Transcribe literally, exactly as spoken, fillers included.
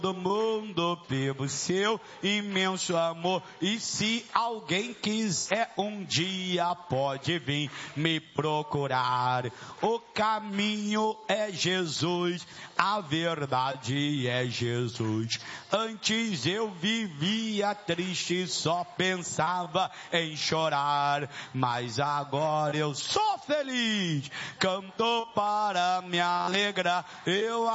do mundo pelo seu imenso amor. E se alguém quiser um dia pode vir me procurar. O caminho é Jesus, a verdade é Jesus. Antes eu vivia triste, só pensava em chorar, mas agora eu sou feliz, canto para me alegrar. Eu